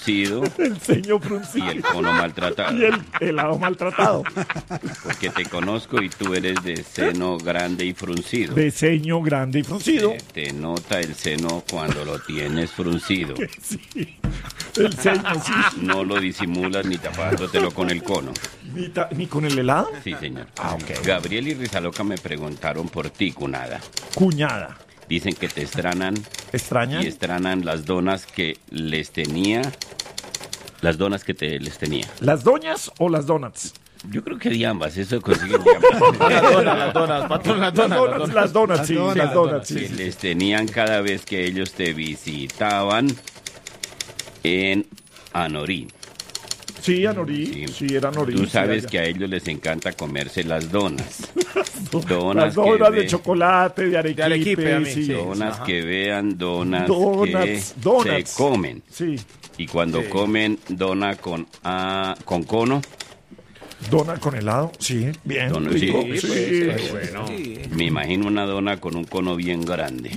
fruncido El ceño y fruncido. el cono maltratado. Y el helado maltratado. Porque te conozco y tú eres de seno grande y fruncido. De ceño grande y fruncido. Te nota el seno cuando lo tienes fruncido. Sí. El ceño, sí. No lo disimulas ni tapándotelo con el cono. Ni con el helado. Sí, señor. Ah, ok. Gabriel y Rizaloca me preguntaron por ti, cunada. Cuñada. Dicen que te extranan ¿Extraña? y extranan las donas que les tenía. Las donas que les tenía. ¿Las doñas o las donuts? Yo creo que de ambas, eso consiguen de ambas. Las donas, patrón, las donas. Las donuts, sí. donas, Las donuts, sí. Que les tenían cada vez que ellos te visitaban en Anorí. Sí, Anorí. Sí, era Anorí. Tú sí, sabes allá. que a ellos les encanta comerse las donas. Las Donas donas que de ve- chocolate, de arequipe. arequipe, a mí, sí. sí. Donas Ajá. que vean, donas Donuts, que donuts. se comen. Sí. Y cuando Sí. comen dona con cono, Dona con helado. Sí, bien. Dona, rico, sí, sí. Qué bueno. me imagino una dona con un cono bien grande.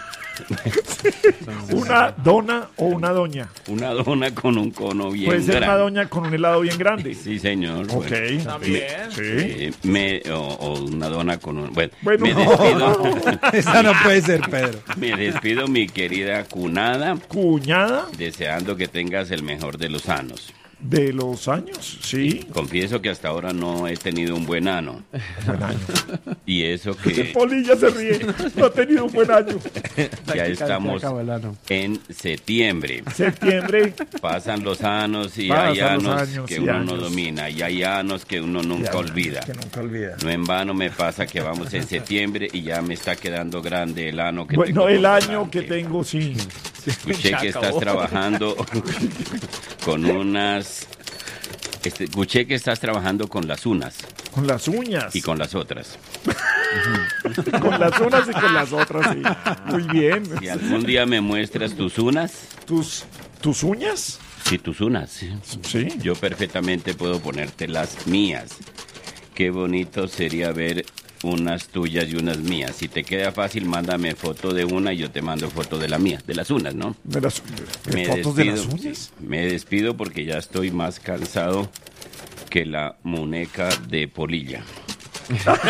¿Una dona o una doña? Una dona con un cono bien Puede ser grande. una doña con un helado bien grande. Sí, señor. Ok. Bueno, También. Sí. o una dona con un... Bueno, Bueno. me despido. Esa no puede ser, Pedro. Me despido, mi querida cunada, Cuñada deseando que tengas el mejor de los años. de los años. Sí. Confieso que hasta ahora no he tenido un buen ano. Buen año. Y eso que Polilla se ríe. No ha tenido un buen año. ya estamos en septiembre. Septiembre. Pasan los años y Pasan hay los años años que y uno no años. domina y hay años que uno nunca olvida. Que nunca olvida. No en vano me pasa que vamos en septiembre y ya me está quedando grande el ano que Bueno, tengo el por año delante. que tengo, sí. Escuché Ya que estás acabó. trabajando con unas... escuché que estás trabajando con las unas Con las uñas. y con las otras. Con las unas y con las otras, sí. Muy bien. Si algún día me muestras tus unas, ¿Tus uñas? sí, tus unas, sí. Sí. Yo perfectamente puedo ponerte las mías. Qué bonito sería ver unas tuyas y unas mías. Si te queda fácil, mándame foto de una y yo te mando foto de la mía, de las unas, ¿no? ¿De las Me fotos de las despido, uñas? sí, me despido porque ya estoy más cansado que la muñeca de Polilla.